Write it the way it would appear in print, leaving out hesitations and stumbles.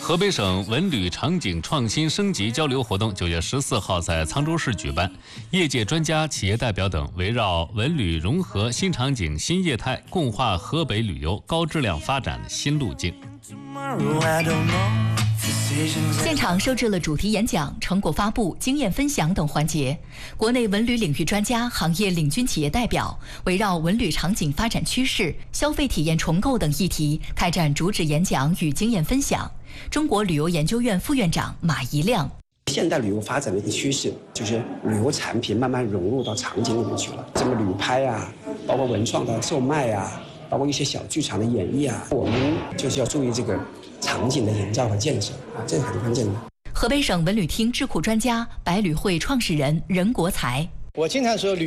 河北省文旅场景创新升级交流活动9月14号在沧州市举办，业界专家、企业代表等围绕文旅融合新场景、新业态，共话河北旅游高质量发展新路径。 现场设置了主题演讲、成果发布、经验分享等环节。国内文旅领域专家、行业领军企业代表围绕文旅场景发展趋势、消费体验重构等议题开展主旨演讲与经验分享。中国旅游研究院副院长马一亮： 现代旅游发展的一个趋势，就是旅游产品慢慢融入到场景里面去了，什么旅拍啊，包括文创的售卖啊，包括一些小剧场的演绎啊，我们就是要注意这个场景的营造和建设啊，这是很关键的。 河北省文旅厅智库专家、百旅汇创始人任国才： 我经常说